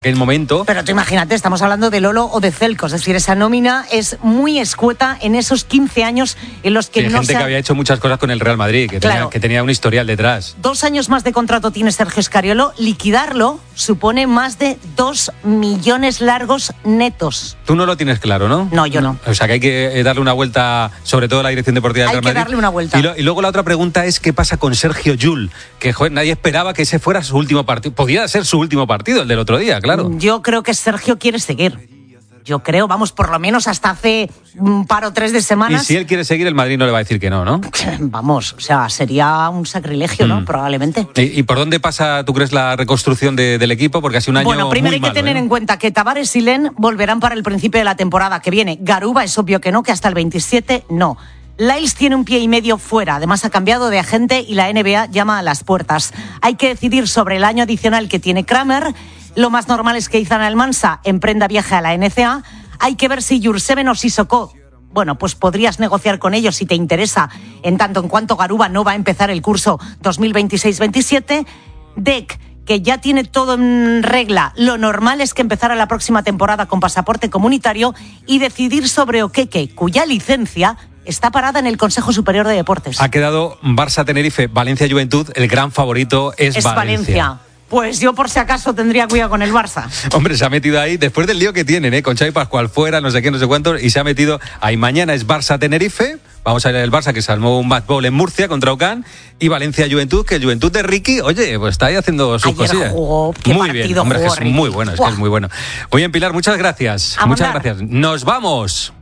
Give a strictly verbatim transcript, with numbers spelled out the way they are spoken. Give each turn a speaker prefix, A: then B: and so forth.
A: el momento.
B: Pero tú imagínate, estamos hablando de Lolo o de Celco, es decir, esa nómina es muy escueta en esos quince años en los que
A: sí, hay
B: no
A: gente
B: se ha...
A: que había hecho muchas cosas con el Real Madrid, que,
B: claro.
A: tenía, que tenía un historial detrás.
B: Dos años más de contrato tiene Sergio Scariolo, liquidarlo supone más de dos millones largos netos.
A: Tú no lo tienes claro, ¿no?
B: No, yo no.
A: O sea, que hay que darle una vuelta, sobre todo a la dirección deportiva del
B: Hay
A: Real
B: que
A: Madrid.
B: darle una vuelta.
A: Y, lo, y luego la otra pregunta es qué pasa con Sergio Llull, que joder, nadie esperaba que ese fuera su último partido. Podía ser su último partido, el del otro día, claro.
B: Yo creo que Sergio quiere seguir. Yo creo, vamos, por lo menos hasta hace un par o tres de semanas.
A: Y si él quiere seguir, el Madrid no le va a decir que no, ¿no?
B: Vamos, o sea, sería un sacrilegio, ¿no? Mm. Probablemente.
A: ¿Y, ¿Y por dónde pasa, tú crees, la reconstrucción de, del equipo? Porque ha sido un año
B: Bueno, primero
A: muy
B: hay que
A: malo,
B: tener
A: ¿eh?
B: en cuenta que Tavares y Len volverán para el principio de la temporada que viene. Garuba es obvio que no, que hasta el veintisiete no. Lyles tiene un pie y medio fuera, además ha cambiado de agente y la N B A llama a las puertas. Hay que decidir sobre el año adicional que tiene Kramer. Lo más normal es que Izan Almansa emprenda viaje a la N C A. Hay que ver si Jurseven o Sissoko, bueno, pues podrías negociar con ellos si te interesa, en tanto en cuanto Garuba no va a empezar el curso dos mil veintiséis veintisiete. Dec, que ya tiene todo en regla, lo normal es que empezara la próxima temporada con pasaporte comunitario y decidir sobre Okeke, cuya licencia está parada en el Consejo Superior de Deportes.
A: Ha quedado Barça-Tenerife, Valencia-Juventud, el gran favorito es,
B: es Valencia. Valencia. Pues yo por si acaso tendría cuidado con el Barça.
A: Hombre, se ha metido ahí, después del lío que tienen, ¿eh? Con Xavi Pascual fuera, no sé qué, no sé cuánto, y se ha metido ahí. Mañana es Barça-Tenerife, vamos a ir al Barça que se armó un match ball en Murcia contra Ocán, y Valencia-Juventud, que el Juventud de Ricky, oye, pues está ahí haciendo sus
B: Ayer
A: cosillas.
B: Jugó, qué
A: muy bien, hombre,
B: jugó,
A: es que es muy bueno, es que es muy bueno. Muy bien, Pilar, muchas gracias.
B: A
A: muchas
B: mandar.
A: gracias. Nos vamos.